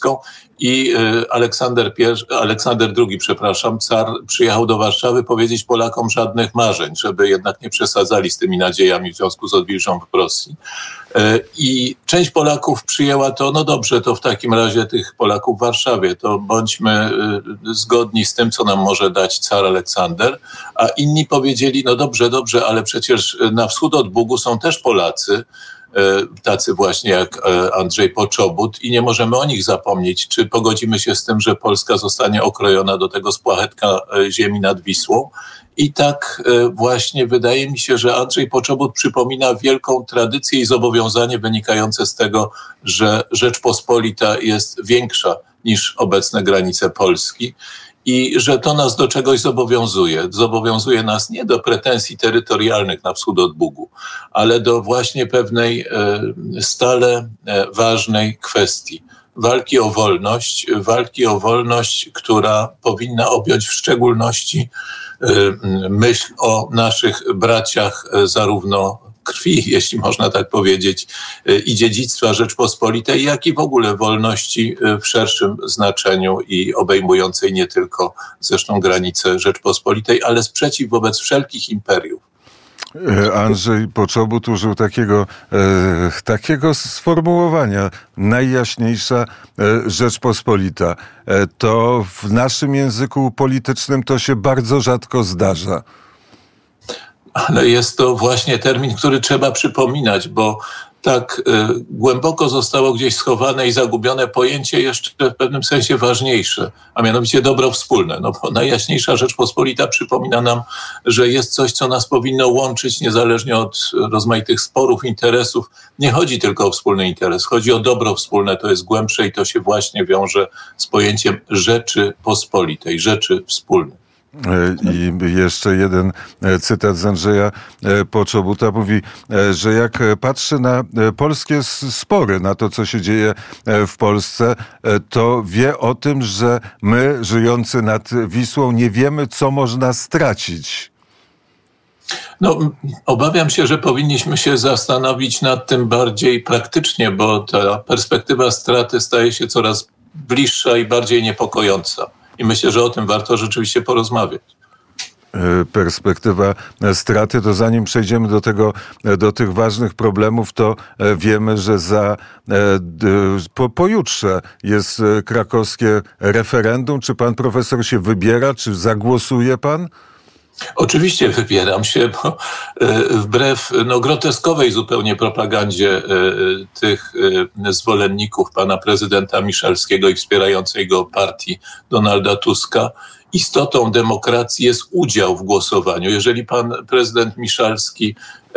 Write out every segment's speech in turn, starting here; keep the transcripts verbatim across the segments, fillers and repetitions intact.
Polską i Aleksander pierwszy, Aleksander drugi, przepraszam, car przyjechał do Warszawy powiedzieć Polakom żadnych marzeń, żeby jednak nie przesadzali z tymi nadziejami w związku z odwilżą w Rosji. I część Polaków przyjęła to, no dobrze, to w takim razie tych Polaków w Warszawie, to bądźmy zgodni z tym, co nam może dać car Aleksander, a inni powiedzieli, no dobrze, dobrze, ale przecież na wschód od Bugu są też Polacy, tacy właśnie jak Andrzej Poczobut i nie możemy o nich zapomnieć. Czy pogodzimy się z tym, że Polska zostanie okrojona do tego spłachetka ziemi nad Wisłą? I tak właśnie wydaje mi się, że Andrzej Poczobut przypomina wielką tradycję i zobowiązanie wynikające z tego, że Rzeczpospolita jest większa niż obecne granice Polski i że to nas do czegoś zobowiązuje. Zobowiązuje nas nie do pretensji terytorialnych na wschód od Bugu, ale do właśnie pewnej stale ważnej kwestii. Walki o wolność, walki o wolność, która powinna objąć w szczególności myśl o naszych braciach zarówno krwi, jeśli można tak powiedzieć, i dziedzictwa Rzeczpospolitej, jak i w ogóle wolności w szerszym znaczeniu i obejmującej nie tylko zresztą granice Rzeczpospolitej, ale sprzeciw wobec wszelkich imperiów. Andrzej Poczobut użył takiego, e, takiego sformułowania, najjaśniejsza e, Rzeczpospolita. E, to w naszym języku politycznym to się bardzo rzadko zdarza. Ale jest to właśnie termin, który trzeba przypominać, bo tak y, głęboko zostało gdzieś schowane i zagubione pojęcie jeszcze w pewnym sensie ważniejsze, a mianowicie dobro wspólne. No bo Najjaśniejsza Rzeczpospolita przypomina nam, że jest coś, co nas powinno łączyć niezależnie od rozmaitych sporów, interesów. Nie chodzi tylko o wspólny interes, chodzi o dobro wspólne, to jest głębsze i to się właśnie wiąże z pojęciem Rzeczypospolitej, rzeczy wspólnej. I jeszcze jeden cytat z Andrzeja Poczobuta mówi, że jak patrzy na polskie spory, na to, co się dzieje w Polsce, to wie o tym, że my, żyjący nad Wisłą, nie wiemy, co można stracić. No, obawiam się, że powinniśmy się zastanowić nad tym bardziej praktycznie, bo ta perspektywa straty staje się coraz bliższa i bardziej niepokojąca. I myślę, że o tym warto rzeczywiście porozmawiać. Perspektywa straty, to zanim przejdziemy do tego, do tych ważnych problemów, to wiemy, że za po, pojutrze jest krakowskie referendum. Czy pan profesor się wybiera, czy zagłosuje pan? Oczywiście wybieram się, bo wbrew no, groteskowej zupełnie propagandzie tych zwolenników pana prezydenta Miszalskiego i wspierającej go partii Donalda Tuska, istotą demokracji jest udział w głosowaniu. Jeżeli pan prezydent Miszalski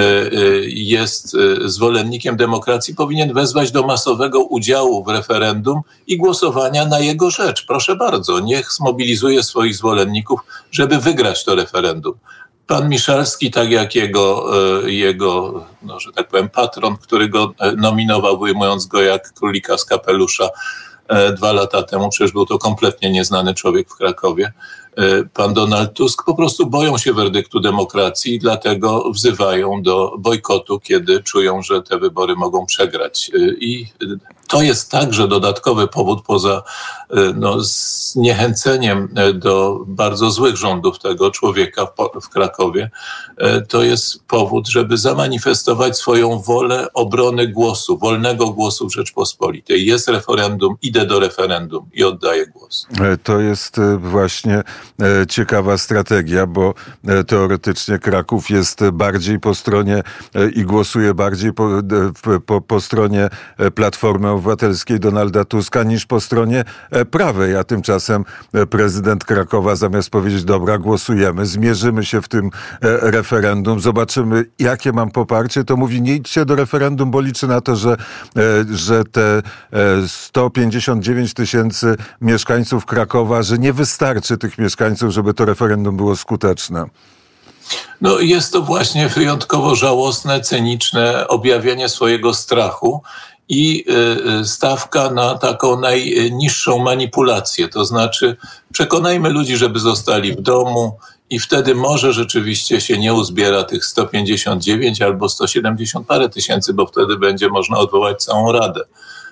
jest zwolennikiem demokracji, powinien wezwać do masowego udziału w referendum i głosowania na jego rzecz. Proszę bardzo, niech zmobilizuje swoich zwolenników, żeby wygrać to referendum. Pan Miszalski, tak jak jego, jego no, że tak powiem, patron, który go nominował, wyjmując go jak królika z kapelusza dwa lata temu, przecież był to kompletnie nieznany człowiek w Krakowie, pan Donald Tusk, po prostu boją się werdyktu demokracji i dlatego wzywają do bojkotu, kiedy czują, że te wybory mogą przegrać. I to jest także dodatkowy powód poza no, zniechęceniem do bardzo złych rządów tego człowieka w, w Krakowie. To jest powód, żeby zamanifestować swoją wolę obrony głosu, wolnego głosu w Rzeczpospolitej. Jest referendum, idę do referendum i oddaję głos. To jest właśnie ciekawa strategia, bo teoretycznie Kraków jest bardziej po stronie i głosuje bardziej po, po, po stronie Platformy Obywatelskiej Donalda Tuska niż po stronie prawej, a tymczasem prezydent Krakowa zamiast powiedzieć, dobra, głosujemy, zmierzymy się w tym referendum, zobaczymy, jakie mam poparcie, to mówi, nie idźcie do referendum, bo liczy na to, że, że te sto pięćdziesiąt dziewięć tysięcy mieszkańców Krakowa, że nie wystarczy tych mieszkańców, żeby to referendum było skuteczne. No jest to właśnie wyjątkowo żałosne, cyniczne objawienie swojego strachu i stawka na taką najniższą manipulację. To znaczy przekonajmy ludzi, żeby zostali w domu i wtedy może rzeczywiście się nie uzbiera tych sto pięćdziesiąt dziewięć albo sto siedemdziesiąt parę tysięcy, bo wtedy będzie można odwołać całą Radę.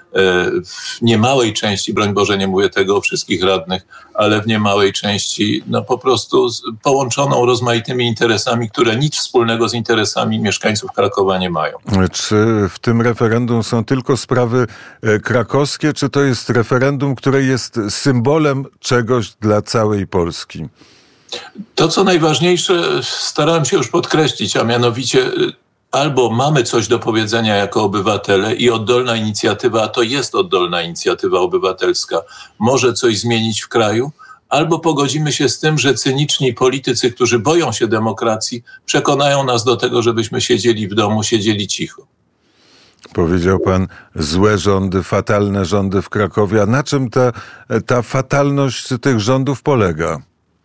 w niemałej części, broń Boże, nie mówię tego o wszystkich radnych, ale w niemałej części no po prostu połączoną rozmaitymi interesami, które nic wspólnego z interesami mieszkańców Krakowa nie mają. Czy w tym referendum są tylko sprawy krakowskie, czy to jest referendum, które jest symbolem czegoś dla całej Polski? To, co najważniejsze, starałem się już podkreślić, a mianowicie albo mamy coś do powiedzenia jako obywatele i oddolna inicjatywa, a to jest oddolna inicjatywa obywatelska, może coś zmienić w kraju, albo pogodzimy się z tym, że cyniczni politycy, którzy boją się demokracji, przekonają nas do tego, żebyśmy siedzieli w domu, siedzieli cicho. Powiedział pan złe rządy, fatalne rządy w Krakowie. A na czym ta, ta fatalność tych rządów polega?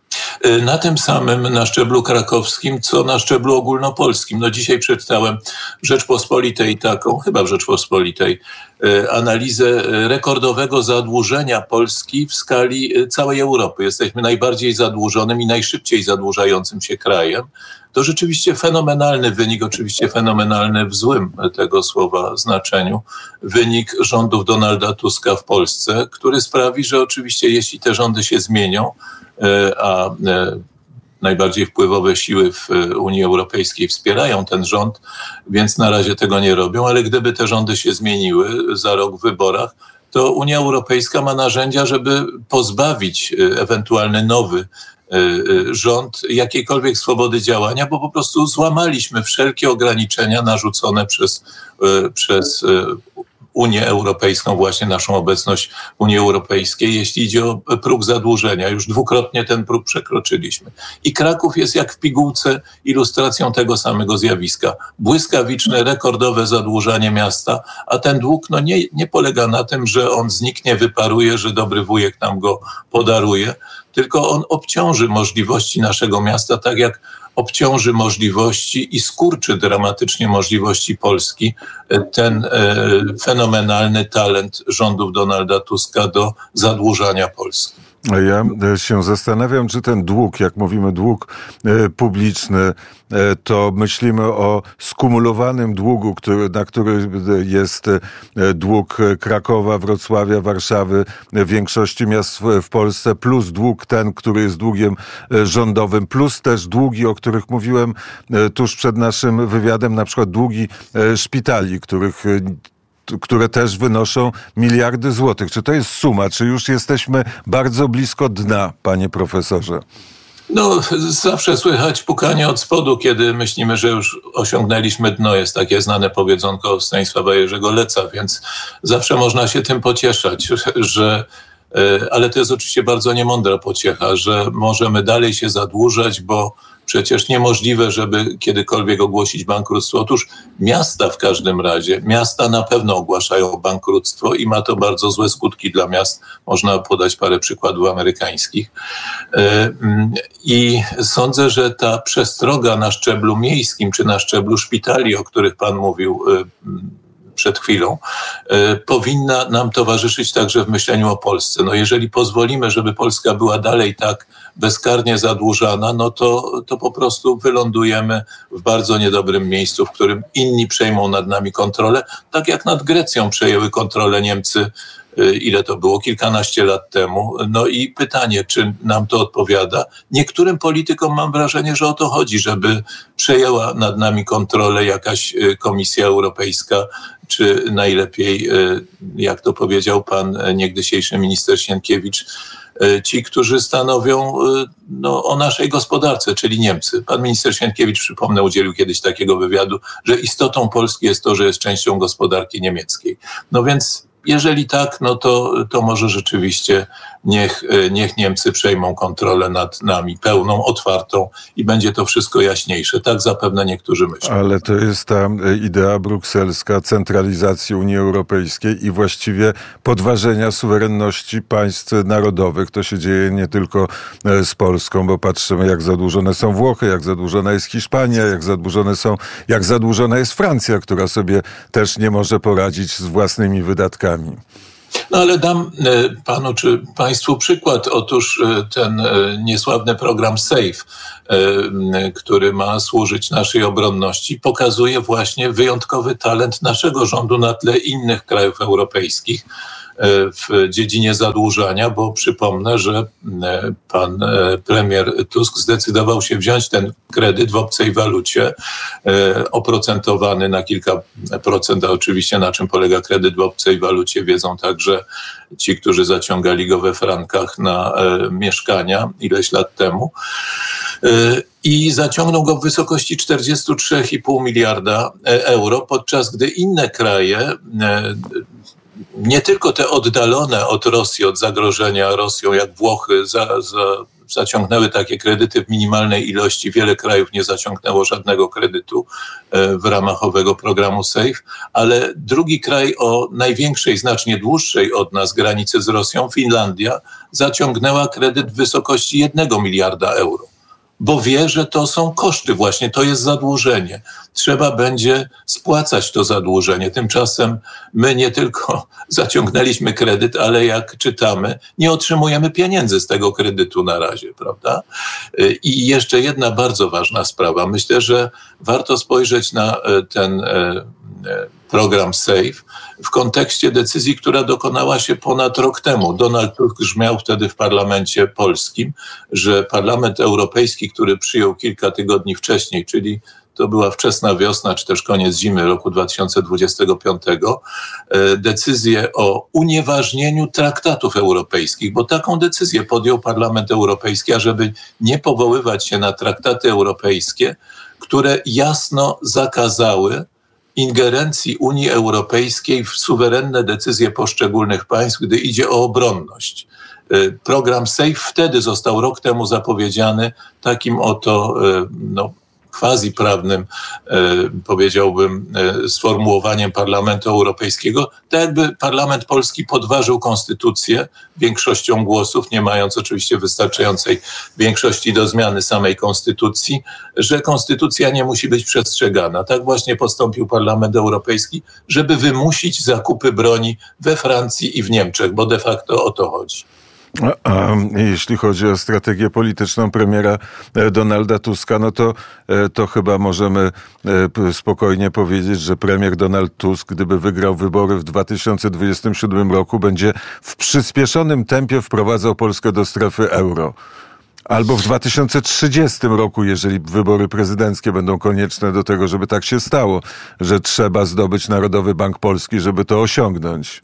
Na tym samym, na szczeblu krakowskim, co na szczeblu ogólnopolskim. No dzisiaj przeczytałem w Rzeczpospolitej taką, chyba w Rzeczpospolitej, analizę rekordowego zadłużenia Polski w skali całej Europy. Jesteśmy najbardziej zadłużonym i najszybciej zadłużającym się krajem. To rzeczywiście fenomenalny wynik, oczywiście fenomenalny w złym tego słowa znaczeniu, wynik rządów Donalda Tuska w Polsce, który sprawi, że oczywiście jeśli te rządy się zmienią, a najbardziej wpływowe siły w Unii Europejskiej wspierają ten rząd, więc na razie tego nie robią, ale gdyby te rządy się zmieniły za rok w wyborach, to Unia Europejska ma narzędzia, żeby pozbawić ewentualny nowy rząd jakiejkolwiek swobody działania, bo po prostu złamaliśmy wszelkie ograniczenia narzucone przez, przez Unię Europejską, właśnie naszą obecność w Unii Europejskiej, jeśli idzie o próg zadłużenia. Już dwukrotnie ten próg przekroczyliśmy. I Kraków jest jak w pigułce ilustracją tego samego zjawiska. Błyskawiczne, rekordowe zadłużanie miasta, a ten dług no nie, nie polega na tym, że on zniknie, wyparuje, że dobry wujek nam go podaruje, tylko on obciąży możliwości naszego miasta, tak jak obciąży możliwości i skurczy dramatycznie możliwości Polski ten e, fenomenalny talent rządów Donalda Tuska do zadłużania Polski. Ja się zastanawiam, czy ten dług, jak mówimy dług publiczny, to myślimy o skumulowanym długu, który, na który jest dług Krakowa, Wrocławia, Warszawy, większości miast w Polsce, plus dług ten, który jest długiem rządowym, plus też długi, o których mówiłem tuż przed naszym wywiadem, na przykład długi szpitali, których które też wynoszą miliardy złotych. Czy to jest suma? Czy już jesteśmy bardzo blisko dna, panie profesorze? No, zawsze słychać pukanie od spodu, kiedy myślimy, że już osiągnęliśmy dno. Jest takie znane powiedzonko Stanisława Jerzego Leca, więc zawsze można się tym pocieszać, że, ale to jest oczywiście bardzo niemądra pociecha, że możemy dalej się zadłużać, bo przecież niemożliwe, żeby kiedykolwiek ogłosić bankructwo. Otóż miasta w każdym razie, miasta na pewno ogłaszają bankructwo i ma to bardzo złe skutki dla miast. Można podać parę przykładów amerykańskich. I sądzę, że ta przestroga na szczeblu miejskim czy na szczeblu szpitali, o których pan mówił przed chwilą, powinna nam towarzyszyć także w myśleniu o Polsce. No jeżeli pozwolimy, żeby Polska była dalej tak bezkarnie zadłużana, no to, to po prostu wylądujemy w bardzo niedobrym miejscu, w którym inni przejmą nad nami kontrolę, tak jak nad Grecją przejęły kontrolę Niemcy, ile to było, kilkanaście lat temu. No i pytanie, czy nam to odpowiada? Niektórym politykom mam wrażenie, że o to chodzi, żeby przejęła nad nami kontrolę jakaś Komisja Europejska, czy najlepiej, jak to powiedział pan niegdysiejszy minister Sienkiewicz, ci, którzy stanowią no, o naszej gospodarce, czyli Niemcy. Pan minister Sienkiewicz, przypomnę, udzielił kiedyś takiego wywiadu, że istotą Polski jest to, że jest częścią gospodarki niemieckiej. No więc jeżeli tak, no to, to może rzeczywiście niech, niech Niemcy przejmą kontrolę nad nami pełną, otwartą i będzie to wszystko jaśniejsze. Tak zapewne niektórzy myślą. Ale to jest ta idea brukselska centralizacji Unii Europejskiej i właściwie podważenia suwerenności państw narodowych. To się dzieje nie tylko z Polską, bo patrzymy, jak zadłużone są Włochy, jak zadłużona jest Hiszpania, jak zadłużone są, jak zadłużona jest Francja, która sobie też nie może poradzić z własnymi wydatkami. No ale dam panu czy państwu przykład. Otóż ten niesławny program SAFE, który ma służyć naszej obronności, pokazuje właśnie wyjątkowy talent naszego rządu na tle innych krajów europejskich w dziedzinie zadłużania, bo przypomnę, że pan premier Tusk zdecydował się wziąć ten kredyt w obcej walucie, oprocentowany na kilka procent, a oczywiście na czym polega kredyt w obcej walucie wiedzą także ci, którzy zaciągali go we frankach na mieszkania ileś lat temu. I zaciągnął go w wysokości czterdzieści trzy i pół miliarda euro, podczas gdy inne kraje, nie tylko te oddalone od Rosji, od zagrożenia Rosją, jak Włochy, za, za, zaciągnęły takie kredyty w minimalnej ilości. Wiele krajów nie zaciągnęło żadnego kredytu w ramach owego programu SAFE, ale drugi kraj o największej, znacznie dłuższej od nas granicy z Rosją, Finlandia, zaciągnęła kredyt w wysokości jednego miliarda euro. Bo wie, że to są koszty właśnie, to jest zadłużenie. Trzeba będzie spłacać to zadłużenie. Tymczasem my nie tylko zaciągnęliśmy kredyt, ale jak czytamy, nie otrzymujemy pieniędzy z tego kredytu na razie, prawda? I jeszcze jedna bardzo ważna sprawa. Myślę, że warto spojrzeć na ten program SAFE w kontekście decyzji, która dokonała się ponad rok temu. Donald Tusk grzmiał wtedy w parlamencie polskim, że Parlament Europejski, który przyjął kilka tygodni wcześniej, czyli to była wczesna wiosna, czy też koniec zimy roku dwa tysiące dwudziestego piątego, decyzję o unieważnieniu traktatów europejskich, bo taką decyzję podjął Parlament Europejski, ażeby nie powoływać się na traktaty europejskie, które jasno zakazały ingerencji Unii Europejskiej w suwerenne decyzje poszczególnych państw, gdy idzie o obronność. Program SAFE wtedy został rok temu zapowiedziany takim oto no, quasi-prawnym, powiedziałbym, sformułowaniem Parlamentu Europejskiego, tak jakby Parlament Polski podważył konstytucję większością głosów, nie mając oczywiście wystarczającej większości do zmiany samej konstytucji, że konstytucja nie musi być przestrzegana. Tak właśnie postąpił Parlament Europejski, żeby wymusić zakupy broni we Francji i w Niemczech, bo de facto o to chodzi. A, a jeśli chodzi o strategię polityczną premiera Donalda Tuska, no to, to chyba możemy spokojnie powiedzieć, że premier Donald Tusk, gdyby wygrał wybory w dwa tysiące dwudziestym siódmym roku, będzie w przyspieszonym tempie wprowadzał Polskę do strefy euro. Albo w dwa tysiące trzydziestym roku, jeżeli wybory prezydenckie będą konieczne do tego, żeby tak się stało, że trzeba zdobyć Narodowy Bank Polski, żeby to osiągnąć.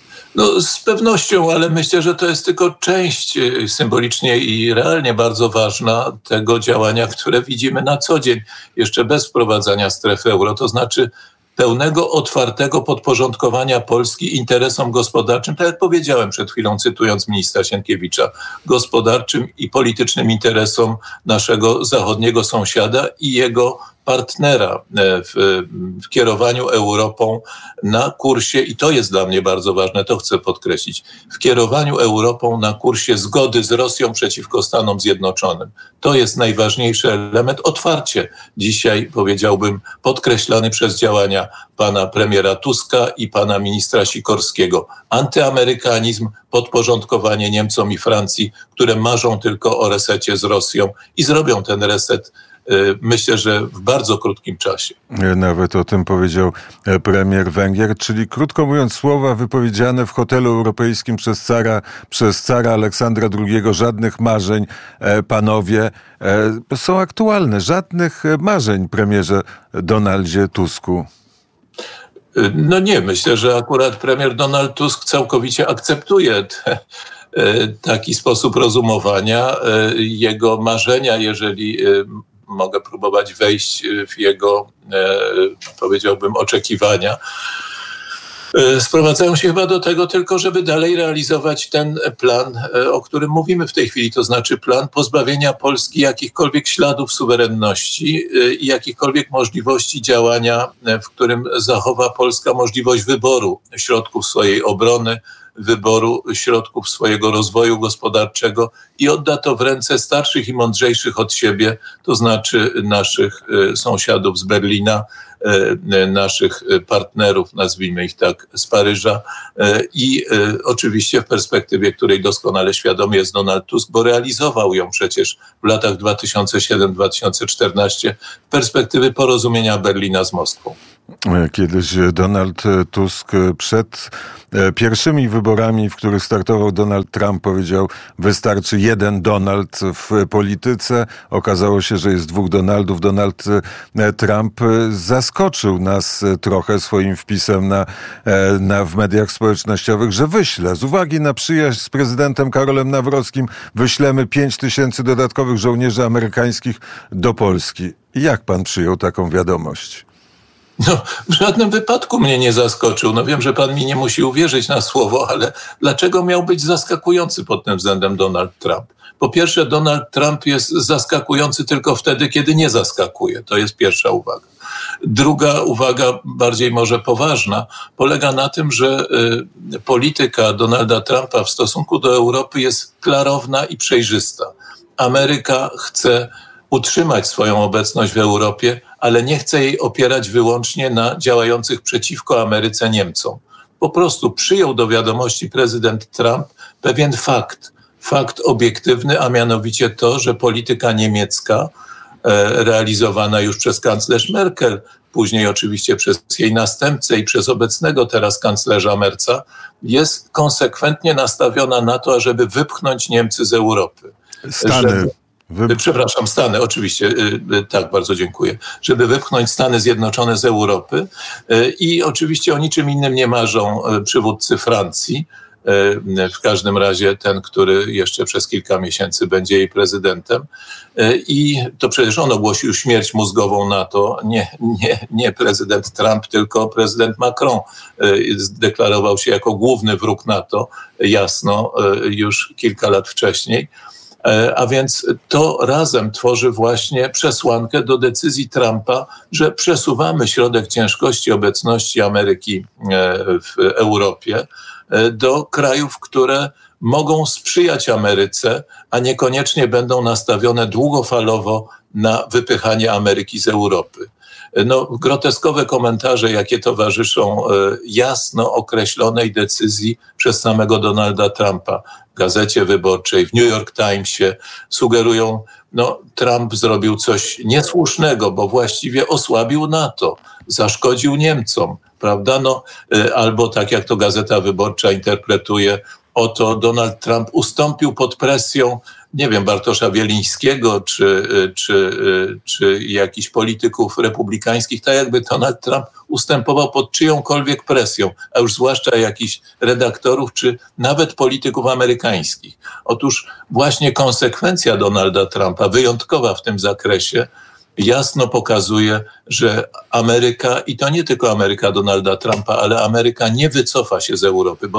No z pewnością, ale myślę, że to jest tylko część symbolicznie i realnie bardzo ważna tego działania, które widzimy na co dzień, jeszcze bez wprowadzania strefy euro, to znaczy pełnego, otwartego podporządkowania Polski interesom gospodarczym, tak jak powiedziałem przed chwilą, cytując ministra Sienkiewicza, gospodarczym i politycznym interesom naszego zachodniego sąsiada i jego partnera w, w kierowaniu Europą na kursie, i to jest dla mnie bardzo ważne, to chcę podkreślić, w kierowaniu Europą na kursie zgody z Rosją przeciwko Stanom Zjednoczonym. To jest najważniejszy element, otwarcie dzisiaj, powiedziałbym, podkreślany przez działania pana premiera Tuska i pana ministra Sikorskiego. Antyamerykanizm, podporządkowanie Niemcom i Francji, które marzą tylko o resecie z Rosją i zrobią ten reset, myślę, że w bardzo krótkim czasie. Nawet o tym powiedział premier Węgier, czyli krótko mówiąc, słowa wypowiedziane w hotelu europejskim przez cara, przez cara Aleksandra drugiego, żadnych marzeń, panowie, są aktualne. Żadnych marzeń, premierze Donaldzie Tusku. No nie, myślę, że akurat premier Donald Tusk całkowicie akceptuje te, taki sposób rozumowania. Jego marzenia, jeżeli mogę próbować wejść w jego, powiedziałbym, oczekiwania, sprowadzają się chyba do tego tylko, żeby dalej realizować ten plan, o którym mówimy w tej chwili, to znaczy plan pozbawienia Polski jakichkolwiek śladów suwerenności i jakichkolwiek możliwości działania, w którym zachowa Polska możliwość wyboru środków swojej obrony, wyboru środków swojego rozwoju gospodarczego i odda to w ręce starszych i mądrzejszych od siebie, to znaczy naszych sąsiadów z Berlina, naszych partnerów, nazwijmy ich tak, z Paryża i oczywiście w perspektywie, której doskonale świadomy jest Donald Tusk, bo realizował ją przecież w latach dwa tysiące siódmym do dwa tysiące czternastego w perspektywy porozumienia Berlina z Moskwą. Kiedyś Donald Tusk przed pierwszymi wyborami, w których startował Donald Trump, powiedział: wystarczy jeden Donald w polityce. Okazało się, że jest dwóch Donaldów. Donald Trump zaskoczył nas trochę swoim wpisem na, na, w mediach społecznościowych, że wyśle, z uwagi na przyjaźń z prezydentem Karolem Nawrockim, wyślemy pięć tysięcy dodatkowych żołnierzy amerykańskich do Polski. Jak pan przyjął taką wiadomość? No, w żadnym wypadku mnie nie zaskoczył. No wiem, że pan mi nie musi uwierzyć na słowo, ale dlaczego miał być zaskakujący pod tym względem Donald Trump? Po pierwsze, Donald Trump jest zaskakujący tylko wtedy, kiedy nie zaskakuje. To jest pierwsza uwaga. Druga uwaga, bardziej może poważna, polega na tym, że y, polityka Donalda Trumpa w stosunku do Europy jest klarowna i przejrzysta. Ameryka chce utrzymać swoją obecność w Europie, ale nie chce jej opierać wyłącznie na działających przeciwko Ameryce Niemcom. Po prostu przyjął do wiadomości prezydent Trump pewien fakt, fakt obiektywny, a mianowicie to, że polityka niemiecka e, realizowana już przez kanclerz Merkel, później oczywiście przez jej następcę i przez obecnego teraz kanclerza Merza, jest konsekwentnie nastawiona na to, ażeby wypchnąć Niemcy z Europy. Stany. Żeby... Wy... Przepraszam, Stany, oczywiście, tak, bardzo dziękuję. Żeby wypchnąć Stany Zjednoczone z Europy i oczywiście o niczym innym nie marzą przywódcy Francji, w każdym razie ten, który jeszcze przez kilka miesięcy będzie jej prezydentem. I to przecież on ogłosił śmierć mózgową NATO, nie, nie, nie prezydent Trump, tylko prezydent Macron zdeklarował się jako główny wróg NATO, jasno, już kilka lat wcześniej. A więc to razem tworzy właśnie przesłankę do decyzji Trumpa, że przesuwamy środek ciężkości obecności Ameryki w Europie do krajów, które mogą sprzyjać Ameryce, a niekoniecznie będą nastawione długofalowo na wypychanie Ameryki z Europy. No, groteskowe komentarze, jakie towarzyszą jasno określonej decyzji przez samego Donalda Trumpa w Gazecie Wyborczej, w New York Timesie, sugerują, no, Trump zrobił coś niesłusznego, bo właściwie osłabił NATO, zaszkodził Niemcom, prawda? No, albo tak jak to Gazeta Wyborcza interpretuje, oto Donald Trump ustąpił pod presją, nie wiem, Bartosza Wielińskiego czy, czy, czy jakichś polityków republikańskich, tak jakby Donald Trump ustępował pod czyjąkolwiek presją, a już zwłaszcza jakichś redaktorów czy nawet polityków amerykańskich. Otóż właśnie konsekwencja Donalda Trumpa, wyjątkowa w tym zakresie, jasno pokazuje, że Ameryka, i to nie tylko Ameryka Donalda Trumpa, ale Ameryka nie wycofa się z Europy, bo